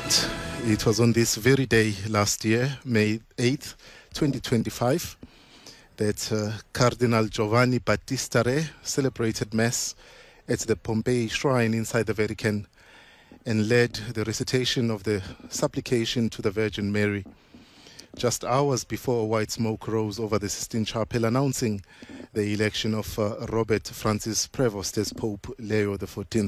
fact, it was on this very day last year, May 8th, 2025, that Cardinal Giovanni Battista Re celebrated Mass at the Pompeii Shrine inside the Vatican and led the recitation of the supplication to the Virgin Mary. Just hours before, white smoke rose over the Sistine Chapel announcing the election of Robert Francis Prevost as Pope Leo XIV.